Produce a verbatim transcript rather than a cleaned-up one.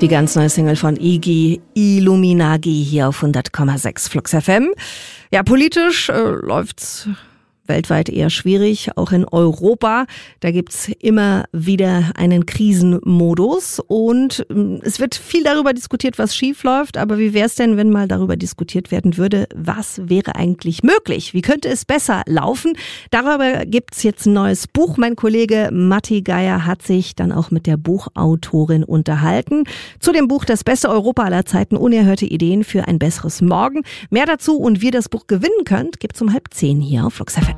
Die ganz neue Single von Iggy, Illuminagi, hier auf hundert Komma sechs Flux F M. Ja, politisch äh, läuft's weltweit eher schwierig, auch in Europa. Da gibt's immer wieder einen Krisenmodus und es wird viel darüber diskutiert, was schief läuft. Aber wie wäre es denn, wenn mal darüber diskutiert werden würde, was wäre eigentlich möglich? Wie könnte es besser laufen? Darüber gibt's jetzt ein neues Buch. Mein Kollege Matti Geier hat sich dann auch mit der Buchautorin unterhalten. Zu dem Buch Das beste Europa aller Zeiten, unerhörte Ideen für ein besseres Morgen. Mehr dazu und wie ihr das Buch gewinnen könnt, gibt's um halb zehn hier auf Flux F M.